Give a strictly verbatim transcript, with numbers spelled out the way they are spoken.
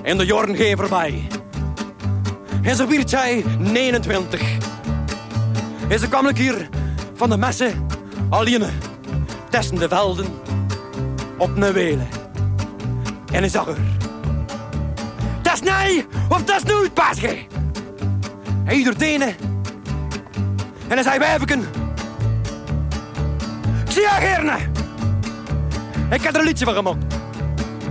En de jaren gaan voorbij. En zo werd zij negenentwintig. En ze kwam ik hier van de messen alleen tussen de velden op een welen. En ik zag haar. Dat is nee of dat is nooit, paasje. Hij doet tenen. En hij zei wijfeken. Ik zie haar gerne. Ik heb er een liedje van gemaakt.